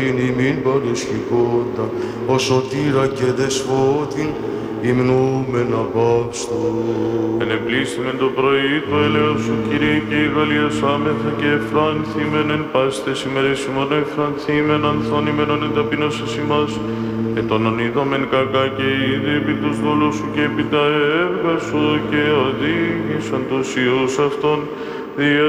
ημίν παρεσχικόντα, ο σωτήρα και δεσπότην, υμνούμεν απαύστο. Ενεπλήστημεν το πρωί το έλεος σου, Κύριε, και ηγαλιασάμεθα και εφράνθημεν εν πάστες ημέρες ημών εφρανθήμεν ανθώνημεν εν ταπεινώσας ημάς, ετώνων είδομεν κακά και είδε επί τους δόλους σου και επί τα έργα σου και οδήγησαν τους Υιούς αυτών, δια